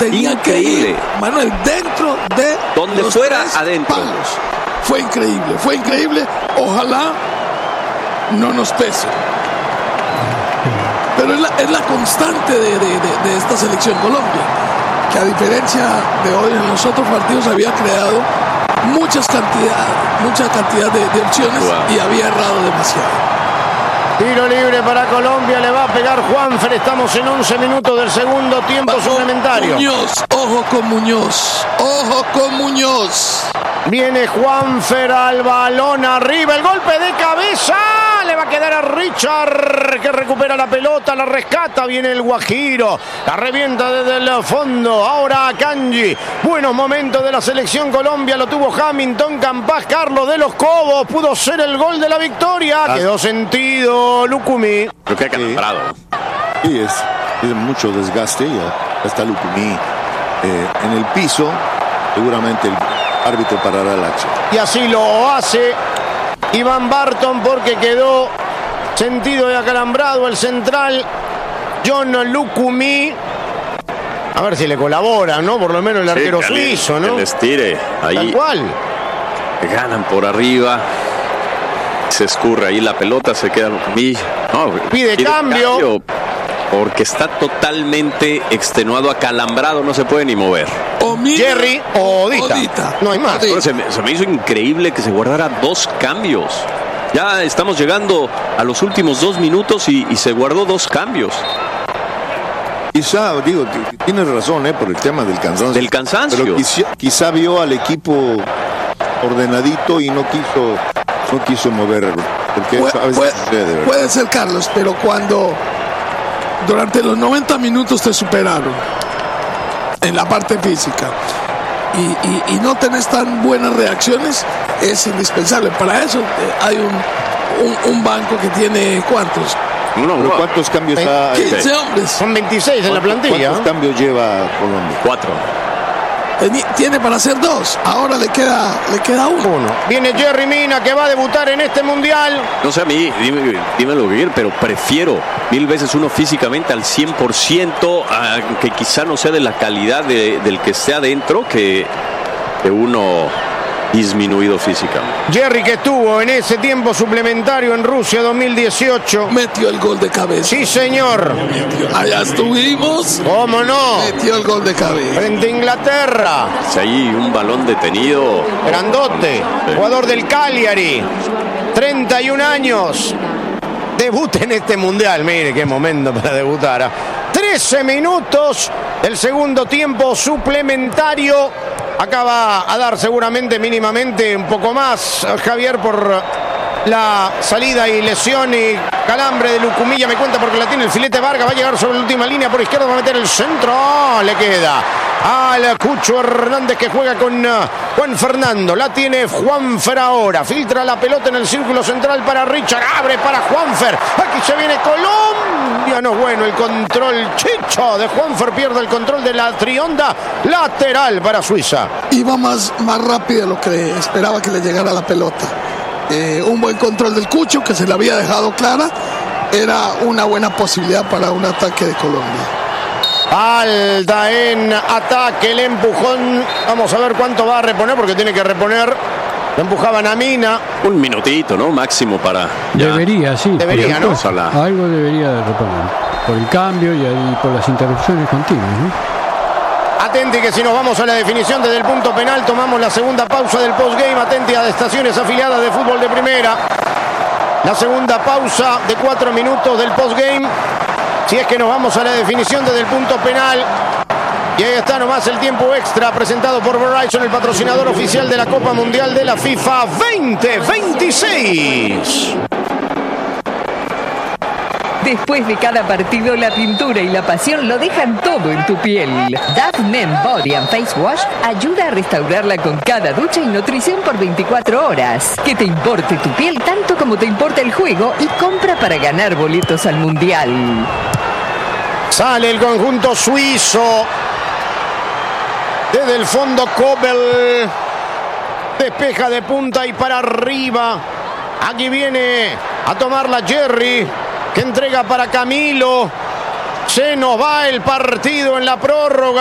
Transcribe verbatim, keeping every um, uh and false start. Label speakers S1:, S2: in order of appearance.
S1: tenía Increíble. que ir, Manuel, dentro de
S2: donde
S1: los
S2: fuera
S1: tres
S2: adentro.
S1: palos. Fue increíble, fue increíble. Ojalá no nos pese. Pero es la, es la constante de, de, de, de esta selección Colombia, que a diferencia de hoy en los otros partidos había creado muchas cantidades, mucha cantidad de, de opciones wow. y había errado demasiado.
S3: Tiro libre para Colombia, le va a pegar Juanfer. Estamos en once minutos del segundo tiempo Bajo suplementario.
S1: Muñoz, ojo con Muñoz, ojo con Muñoz.
S3: Viene Juanfer al balón arriba, el golpe de cabeza. Le va a quedar a Richard, que recupera la pelota, la rescata. Viene el Guajiro, la revienta desde el fondo. Ahora a Kanji. Buenos momentos de la selección Colombia. Lo tuvo Hamilton, Campas, Carlos de los Cobos. Pudo ser el gol de la victoria. Ah. Quedó sentido Lucumí.
S2: Creo que ha calambrado.
S4: Sí, sí es, es mucho desgaste. Ya está Lucumí eh, en el piso. Seguramente el árbitro parará el hacha.
S3: Y así lo hace Iván Barton, porque quedó sentido y acalambrado el central John Lucumí. A ver si le colabora, ¿no? Por lo menos el sí, arquero suizo, ¿no?
S2: Que les tire ahí.
S3: Tal cual.
S2: Ganan por arriba. Se escurre ahí la pelota, se queda Lucumí. No,
S3: pide, pide cambio. cambio.
S2: Porque está totalmente extenuado, acalambrado, no se puede ni mover.
S3: O Jerry o Odita. Odita. No hay más.
S2: Se me, se me hizo increíble que se guardara dos cambios. Ya estamos llegando a los últimos dos minutos y, y se guardó dos cambios.
S4: Quizá, digo, tienes razón, ¿eh? Por el tema del cansancio.
S2: Del cansancio.
S4: Pero quizá, quizá vio al equipo ordenadito y no quiso, no quiso mover. Porque
S1: puede,
S4: a veces
S1: puede,
S4: sucede,
S1: puede ser, Carlos, pero cuando durante los noventa minutos te superaron en la parte física y, y, y no tenés tan buenas reacciones, es indispensable. Para eso eh, hay un, un, un banco que tiene ¿cuántos?
S4: No, no, ¿cuántos cambios ha?
S1: quince hombres.
S3: Son veintiséis en la plantilla.
S4: ¿Cuántos cambios lleva Colombia?
S2: Cuatro.
S1: Tiene para hacer dos. Ahora le queda, le queda uno. uno.
S3: Viene Jerry Mina, que va a debutar en este mundial.
S2: No sé a mí, dime, dime lo que quieras, pero prefiero mil veces uno físicamente al cien por ciento, que quizá no sea de la calidad de, del que esté adentro, que, que uno disminuido físicamente.
S3: Jerry, que estuvo en ese tiempo suplementario en Rusia dos mil dieciocho.
S1: Metió el gol de cabeza.
S3: Sí, señor.
S1: Allá estuvimos.
S3: ¿Cómo no?
S1: Metió el gol de cabeza.
S3: Frente a Inglaterra.
S2: Si hay un balón detenido.
S3: Grandote. Sí. Jugador del Cagliari. treinta y un años. Debuta en este mundial. Mire qué momento para debutar. trece minutos del segundo tiempo suplementario. Acaba a dar seguramente mínimamente un poco más Javier por la salida y lesión y calambre de Lucumilla. Me cuenta porque la tiene el filete Vargas. Va a llegar sobre la última línea por izquierda. Va a meter el centro. Oh, le queda al Cucho Hernández, que juega con Juan Fernando. La tiene Juanfer ahora. Filtra la pelota en el círculo central para Richard. Abre para Juanfer. Aquí se viene Colombia. No, bueno, el control chicho de Juanfer. Pierde el control de la trionda. Lateral para Suiza.
S1: Iba más, más rápido de lo que esperaba que le llegara la pelota. Eh, un buen control del Cucho, que se le había dejado clara. Era una buena posibilidad para un ataque de Colombia.
S3: Alta en ataque, el empujón. Vamos a ver cuánto va a reponer, porque tiene que reponer. Lo empujaban a Mina.
S2: Un minutito, ¿no? Máximo para...
S5: Ya. Debería, sí.
S3: Debería, ¿no?
S5: La... Algo debería de reponer. Por el cambio y, y por las interrupciones continuas, ¿no?
S3: Atenti que si nos vamos a la definición desde el punto penal, tomamos la segunda pausa del postgame. Atenti a estaciones afiliadas de fútbol de primera. La segunda pausa de cuatro minutos del postgame. Si es que nos vamos a la definición desde el punto penal. Y ahí está nomás el tiempo extra presentado por Verizon, el patrocinador oficial de la Copa Mundial de la FIFA veinte veintiséis.
S6: Después de cada partido, la pintura y la pasión lo dejan todo en tu piel. Dove Men Body and Face Wash ayuda a restaurarla con cada ducha y nutrición por veinticuatro horas. Que te importe tu piel tanto como te importa el juego y compra para ganar boletos al Mundial.
S3: Sale el conjunto suizo. Desde el fondo, Kobel despeja de punta y para arriba. Aquí viene a tomarla Jerry, que entrega para Camilo. Se nos va el partido en la prórroga.